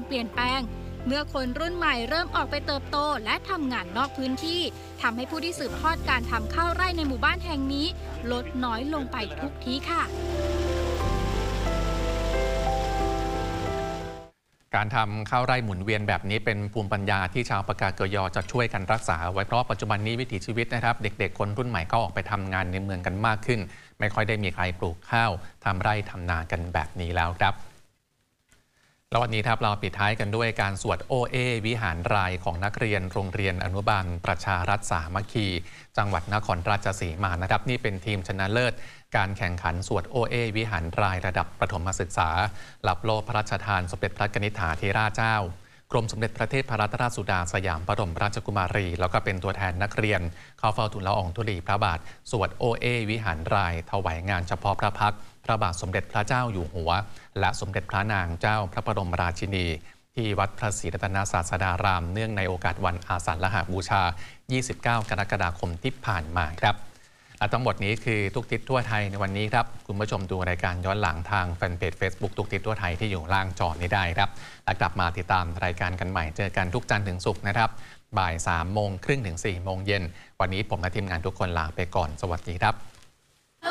เปลี่ยนแปลงเมื่อคนรุ่นใหม่เริ่มออกไปเติบโตและทำงานนอกพื้นที่ทำให้ผู้ที่สืบทอดการทำข้าวไร่ในหมู่บ้านแห่งนี้ลดน้อยลงไปทุกทีค่ะการทำข้าวไร่หมุนเวียนแบบนี้เป็นภูมิปัญญาที่ชาวปากาเกยอจะช่วยกันรักษาไว้เพราะปัจจุบันนี้วิถีชีวิตนะครับเด็กๆคนรุ่นใหม่ก็ออกไปทำงานในเมืองกันมากขึ้นไม่ค่อยได้มีใครปลูกข้าวทำไร่ทำนากันแบบนี้แล้วครับแล้ววันนี้ครับเราปิดท้ายกันด้วยการสวดโอเอวิหารรายของนักเรียนโรงเรียนอนุบาลประชารัฐสามัคคีจังหวัดนครราชสีมานะครับนี่เป็นทีมชนะเลิศการแข่งขันสวดโอเอวิหารรายระดับประถมศึกษารับโล่พระราชทานสมเด็จพระนิธิถาธิราชเจ้ากรมสมเด็จพระเทพรัตนราชสุดาสยามบรมราชกุมารีแล้วก็เป็นตัวแทนนักเรียนเข้าเฝ้าทูลละอองธุลีพระบาทสวดโอเอวิหารรายถวายงานเฉพาะพระพักตร์พระบาทสมเด็จพระเจ้าอยู่หัวและสมเด็จพระนางเจ้าพระบรมราชินีที่วัดพระศรีรัตนศาสดารามเนื่องในโอกาสวันอาสาฬหบูชา 29 กรกฎาคมที่ผ่านมาครับและทั้งหมดนี้คือทุกทิศทั่วไทยในวันนี้ครับคุณผู้ชมดูรายการย้อนหลังทางแฟนเพจ Facebook ทุกทิศทั่วไทยที่อยู่ล่างจอนี้ได้ครับและกลับมาติดตามรายการกันใหม่เจอกันทุกจันทร์ถึงศุกร์นะครับบ่าย 3 โมงครึ่งถึง 4 โมงเย็นวันนี้ผมและทีมงานทุกคนลาไปก่อนสวัสดีครับ